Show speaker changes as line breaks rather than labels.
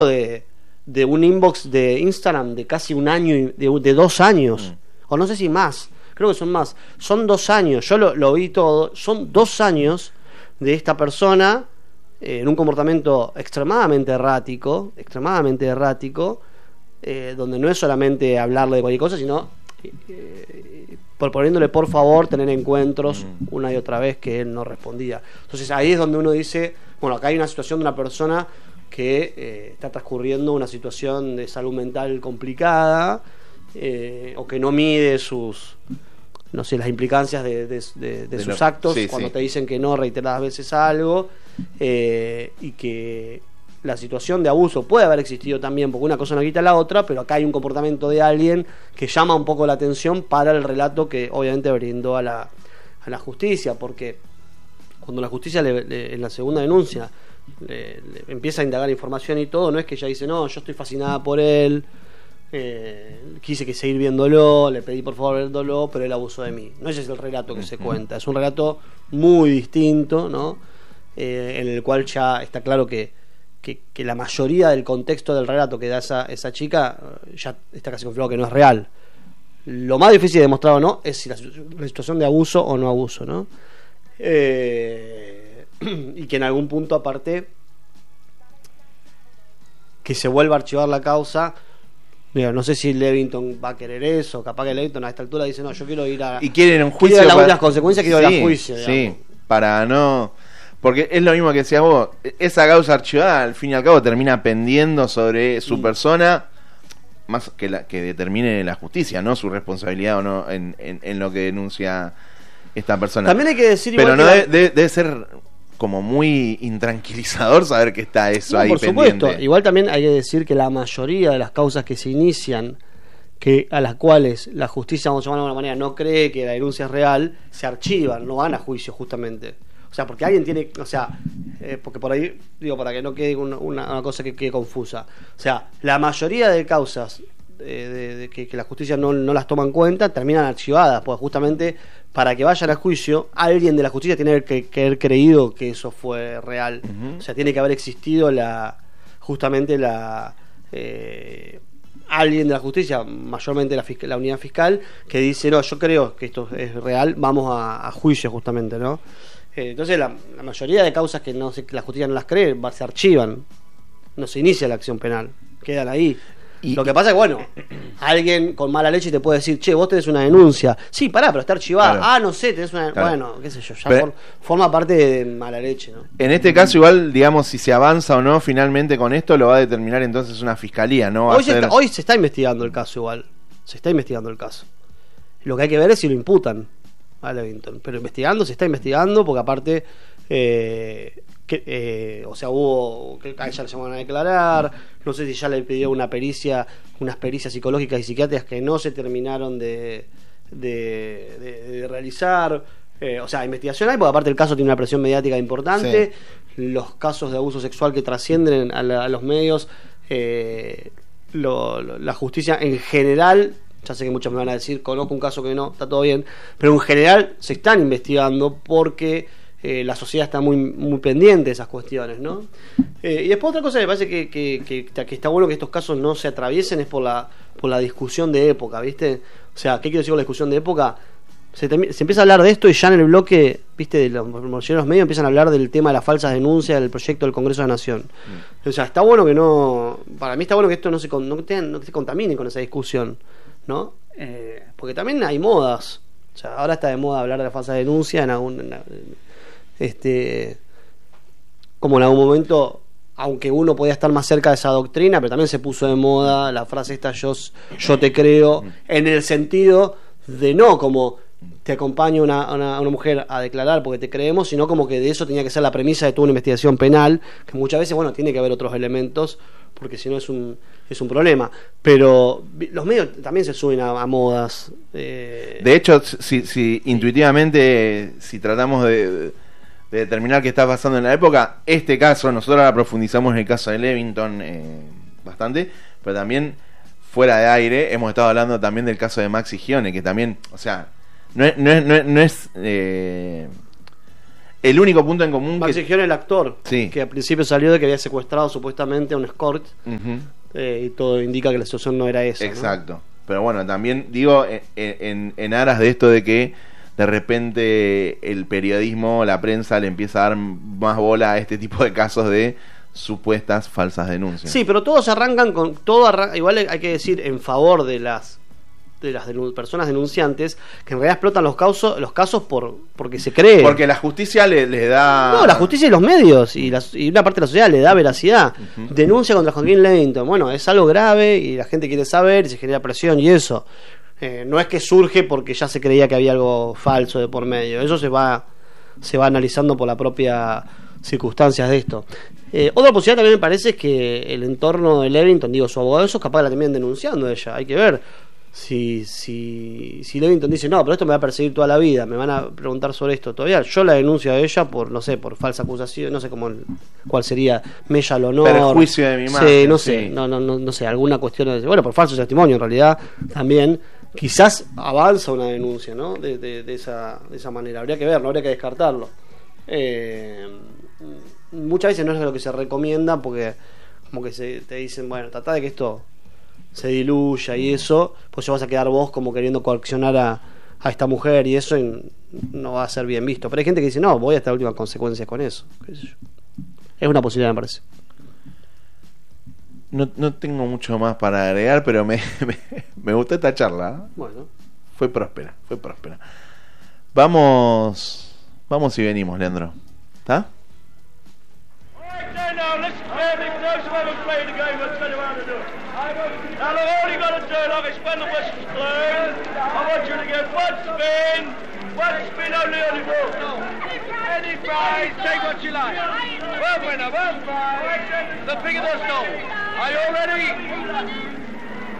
de un inbox de Instagram de casi un año, de 2 años, o no sé si más, creo que son más, son 2 años, yo lo vi todo, son 2 años de esta persona en un comportamiento extremadamente errático, donde no es solamente hablarle de cualquier cosa, sino proponiéndole por favor tener encuentros una y otra vez que él no respondía. Entonces ahí es donde uno dice, bueno, acá hay una situación de una persona que está transcurriendo una situación de salud mental complicada, o que no mide sus, no sé, las implicancias de sus actos cuando te dicen que no reiteradas veces algo, y que la situación de abuso puede haber existido también, porque una cosa no quita la otra, pero acá hay un comportamiento de alguien que llama un poco la atención para el relato que obviamente brindó a la justicia, porque cuando la justicia en la segunda denuncia le empieza a indagar información y todo, no es que ella dice, no, yo estoy fascinada por él, quise que seguir viéndolo, le pedí por favor viéndolo, pero él abusó de mí. No, ese es el relato que se cuenta, es un relato muy distinto, ¿no? En el cual ya está claro que la mayoría del contexto del relato que da esa chica ya está casi confirmado que no es real. Lo más difícil de demostrar o no es si la situación de abuso o no abuso, ¿no? Y que en algún punto aparte que se vuelva a archivar la causa. Mira, no sé si Levington va a querer eso, capaz que Levington a esta altura dice, no, yo quiero ir a...
Y quieren un juicio...
las consecuencias, quiero ir a juicio, digamos.
Sí, para no... Porque es lo mismo que decías vos, esa causa archivada al fin y al cabo termina pendiendo sobre su persona, más que que determine la justicia, ¿no? Su responsabilidad o no en lo que denuncia esta persona.
También hay que decir...
Pero no debe ser como muy intranquilizador saber que está eso ahí pendiente. Por supuesto,
igual también hay que decir que la mayoría de las causas que se inician, a las cuales la justicia, vamos a llamarlo de alguna manera, no cree que la denuncia es real, se archivan, no van a juicio justamente. O sea, porque alguien tiene, o sea, porque por ahí, digo, para que no quede una cosa que quede confusa. O sea, la mayoría de causas que la justicia no las toma en cuenta terminan archivadas, porque justamente para que vayan a juicio, alguien de la justicia tiene que haber creído que eso fue real. O sea, tiene que haber existido alguien de la justicia, mayormente la unidad fiscal, que dice, no, yo creo que esto es real, vamos a juicio justamente, ¿no? Entonces la mayoría de causas que la justicia no las cree se archivan, no se inicia la acción penal, quedan ahí. Lo que pasa es que, bueno, alguien con mala leche te puede decir, che, vos tenés una denuncia, sí, pará, pero está archivada,
claro.
No sé, tenés una, bueno, qué sé yo, ya forma parte de mala leche, ¿no?
En este caso igual, digamos, si se avanza o no finalmente con esto, lo va a determinar entonces una fiscalía, ¿no?
Hoy se está investigando el caso igual, lo que hay que ver es si lo imputan a Levington, pero se está investigando porque aparte o sea, hubo que a ella le llamaron a declarar, no sé si ya le pidió unas pericias psicológicas y psiquiátricas que no se terminaron de realizar, o sea, investigación hay porque aparte el caso tiene una presión mediática importante, los casos de abuso sexual que trascienden a los medios, la justicia en general, ya sé que muchos me van a decir, conozco un caso que no, está todo bien, pero en general se están investigando porque la sociedad está muy, muy pendiente de esas cuestiones, ¿no? Y después otra cosa que me parece que está bueno que estos casos no se atraviesen es por la discusión de época, ¿viste? O sea, ¿qué quiero decir con la discusión de época? Se empieza a hablar de esto y ya en el bloque, ¿viste? De los medios empiezan a hablar del tema de las falsas denuncias del proyecto del Congreso de la Nación. O sea, está bueno que para mí está bueno que esto no se contamine con esa discusión, ¿no? Porque también hay modas. O sea, ahora está de moda hablar de la falsa denuncia como en algún momento, aunque uno podía estar más cerca de esa doctrina, pero también se puso de moda la frase esta, yo te creo, en el sentido de no como te acompaña una mujer a declarar porque te creemos, sino como que de eso tenía que ser la premisa de toda una investigación penal, que muchas veces, bueno, tiene que haber otros elementos, porque si no es un problema. Pero los medios también se suben a modas.
De hecho, si intuitivamente, si tratamos de determinar qué está pasando en la época, este caso, nosotros ahora profundizamos en el caso de Levington bastante, pero también fuera de aire hemos estado hablando también del caso de Maxi Gione, que también, o sea, no es el único punto en común
Maxi Gion, el actor,
sí,
que al principio salió de que había secuestrado supuestamente a un escort, y todo indica que la situación no era esa.
Exacto.
¿no?
Pero bueno, también digo, en aras de esto de que de repente el periodismo, la prensa le empieza a dar más bola a este tipo de casos de supuestas falsas denuncias.
Sí, pero todos arrancan con igual hay que decir en favor de las personas denunciantes, que en realidad explotan los casos porque se cree.
Porque la justicia les da...
No, la justicia y los medios y una parte de la sociedad le da veracidad. Denuncia contra Joaquín Levington. Bueno, es algo grave y la gente quiere saber y se genera presión y eso. No es que surge porque ya se creía que había algo falso de por medio. Eso se va analizando por las propias circunstancias de esto. Otra posibilidad también me parece es que el entorno de Levington, su abogado, eso capaz que la terminen denunciando a ella. Hay que ver si Levington dice, no, pero esto me va a perseguir toda la vida, me van a preguntar sobre esto todavía, yo la denuncio a ella por, no sé, por falsa acusación, no sé cuál sería, mella al honor,
perjuicio de mi imagen,
sí, no sé, no sé, alguna cuestión, bueno, por falso testimonio en realidad también, quizás avanza una denuncia, ¿no? De esa manera, habría que verlo, habría que descartarlo. Muchas veces no es lo que se recomienda porque como que te dicen, bueno, trata de que esto se diluya y eso, pues ya vas a quedar vos como queriendo coaccionar a esta mujer y eso no va a ser bien visto. Pero hay gente que dice, no, voy hasta la última consecuencia con eso. ¿Qué sé yo? Es una posibilidad, me parece.
No tengo mucho más para agregar, pero me gustó esta charla.
Bueno.
Fue próspera. Vamos y venimos, Leandro. ¿Está?
Now look, all you got to do, like, is when the whistle's blown, I want you to get one spin only ball. Any prize, take what you like. One winner, one prize, the bigger the score. Are you all ready?